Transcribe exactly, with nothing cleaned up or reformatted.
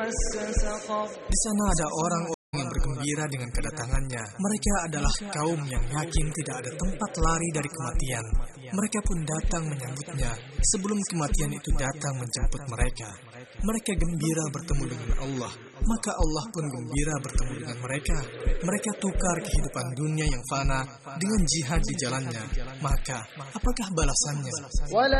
Di sana ada orang-orang yang bergembira dengan kedatangannya. Mereka adalah kaum yang yakin tidak ada tempat lari dari kematian. Mereka pun datang menyambutnya sebelum kematian itu datang menjemput mereka. Mereka gembira bertemu dengan Allah, maka Allah pun gembira bertemu dengan mereka. Mereka tukar kehidupan dunia yang fana dengan jihad di jalannya. Maka, apakah balasannya?